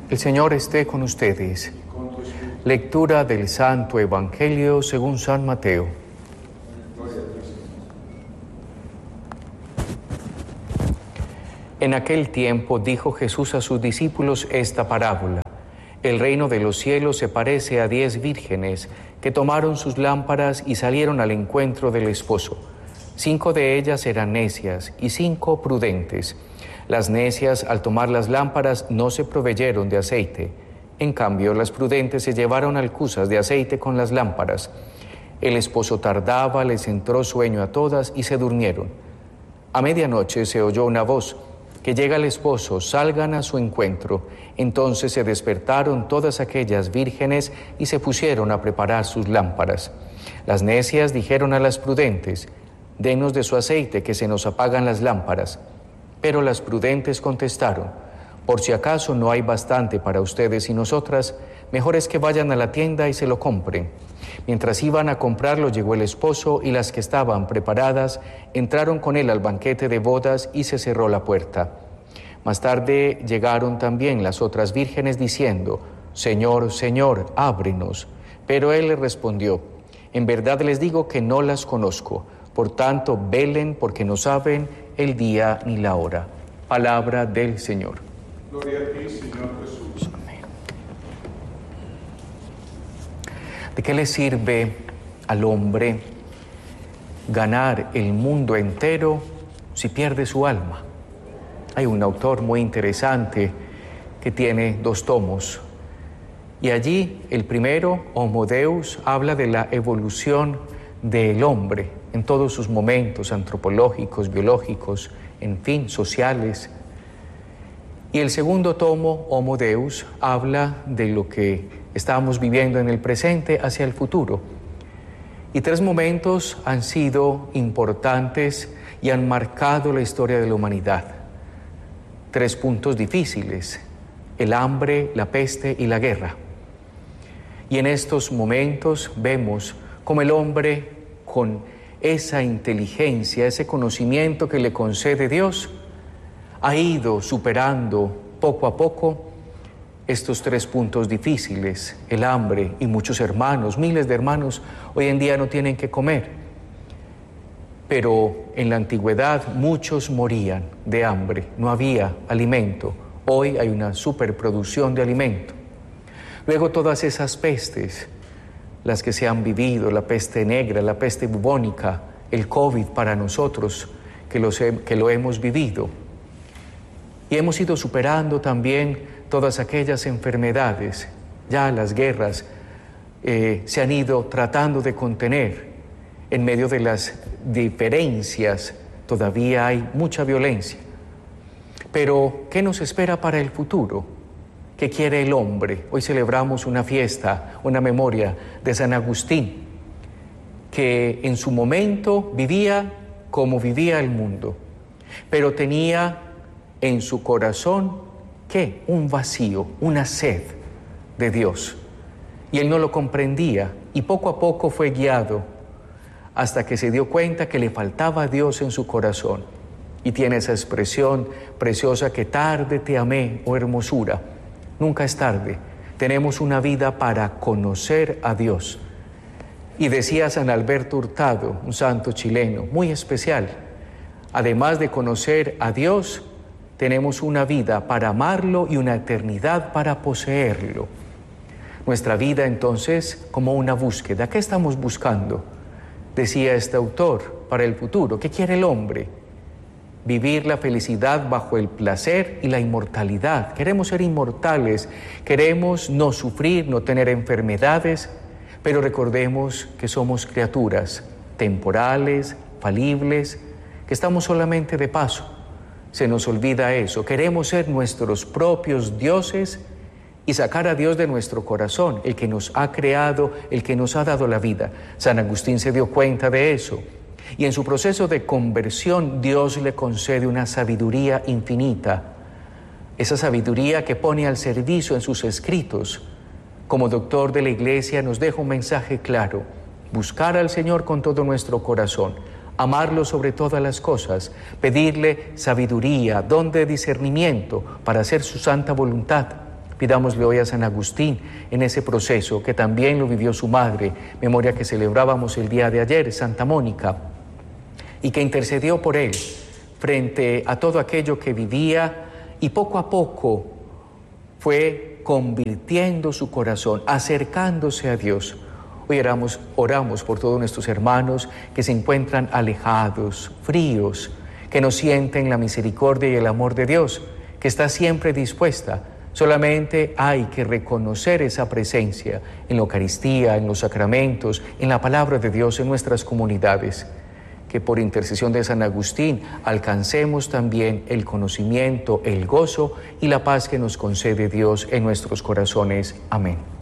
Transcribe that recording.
El Señor esté con ustedes. Lectura del Santo Evangelio según San Mateo. En aquel tiempo dijo Jesús a sus discípulos esta parábola. El reino de los cielos se parece a 10 vírgenes que tomaron sus lámparas y salieron al encuentro del esposo. 5 de ellas eran necias y 5 prudentes. Las necias, al tomar las lámparas, no se proveyeron de aceite. En cambio, las prudentes se llevaron alcuzas de aceite con las lámparas. El esposo tardaba, les entró sueño a todas y se durmieron. A medianoche se oyó una voz: que llega el esposo, salgan a su encuentro. Entonces se despertaron todas aquellas vírgenes y se pusieron a preparar sus lámparas. Las necias dijeron a las prudentes: denos de su aceite, que se nos apagan las lámparas. Pero las prudentes contestaron: por si acaso no hay bastante para ustedes y nosotras, mejor es que vayan a la tienda y se lo compren. Mientras iban a comprarlo, llegó el esposo y las que estaban preparadas entraron con él al banquete de bodas y se cerró la puerta. Más tarde llegaron también las otras vírgenes diciendo: Señor, Señor, ábrenos. Pero él les respondió: en verdad les digo que no las conozco. Por tanto, velen porque no saben el día ni la hora. Palabra del Señor. Gloria a ti, Señor Jesús. Amén. ¿De qué le sirve al hombre ganar el mundo entero si pierde su alma? Hay un autor muy interesante que tiene 2 tomos. Y allí el primero, Homo Deus, habla de la evolución del hombre en todos sus momentos antropológicos, biológicos, en fin, sociales. Y el segundo tomo, Homo Deus, habla de lo que estamos viviendo en el presente hacia el futuro. Y 3 momentos han sido importantes y han marcado la historia de la humanidad. 3 puntos difíciles: el hambre, la peste y la guerra. Y en estos momentos vemos cómo el hombre, con esa inteligencia, ese conocimiento que le concede Dios, ha ido superando poco a poco estos 3 puntos difíciles: el hambre, y muchos hermanos, miles de hermanos, hoy en día no tienen que comer. Pero en la antigüedad muchos morían de hambre, no había alimento. Hoy hay una superproducción de alimento. Luego todas esas pestes, las que se han vivido, la peste negra, la peste bubónica, el COVID para nosotros, que lo hemos vivido. Y hemos ido superando también todas aquellas enfermedades. Ya las guerras se han ido tratando de contener. En medio de las diferencias todavía hay mucha violencia. Pero, ¿qué nos espera para el futuro? ¿Qué quiere el hombre? Hoy celebramos una fiesta, una memoria de San Agustín, que en su momento vivía como vivía el mundo, pero tenía en su corazón, ¿qué? Un vacío, una sed de Dios. Y él no lo comprendía y poco a poco fue guiado hasta que se dio cuenta que le faltaba a Dios en su corazón. Y tiene esa expresión preciosa: que tarde te amé, oh hermosura. Nunca es tarde. Tenemos una vida para conocer a Dios. Y decía San Alberto Hurtado, un santo chileno muy especial: además de conocer a Dios, tenemos una vida para amarlo y una eternidad para poseerlo. Nuestra vida entonces como una búsqueda. ¿Qué estamos buscando? Decía este autor, para el futuro. ¿Qué quiere el hombre? Vivir la felicidad bajo el placer y la inmortalidad. Queremos ser inmortales, queremos no sufrir, no tener enfermedades, pero recordemos que somos criaturas temporales, falibles, que estamos solamente de paso. Se nos olvida eso. Queremos ser nuestros propios dioses y sacar a Dios de nuestro corazón, el que nos ha creado, el que nos ha dado la vida. San Agustín se dio cuenta de eso. Y en su proceso de conversión, Dios le concede una sabiduría infinita. Esa sabiduría que pone al servicio en sus escritos. Como doctor de la Iglesia nos deja un mensaje claro: buscar al Señor con todo nuestro corazón, amarlo sobre todas las cosas, pedirle sabiduría, don de discernimiento para hacer su santa voluntad, Pidámosle hoy a San Agustín en ese proceso que también lo vivió su madre, memoria que celebrábamos el día de ayer, Santa Mónica, y que intercedió por él frente a todo aquello que vivía y poco a poco fue convirtiendo su corazón, acercándose a Dios. Hoy oramos por todos nuestros hermanos que se encuentran alejados, fríos, que no sienten la misericordia y el amor de Dios, que está siempre dispuesta. Solamente hay que reconocer esa presencia en la Eucaristía, en los sacramentos, en la palabra de Dios, en nuestras comunidades. Que por intercesión de San Agustín alcancemos también el conocimiento, el gozo y la paz que nos concede Dios en nuestros corazones. Amén.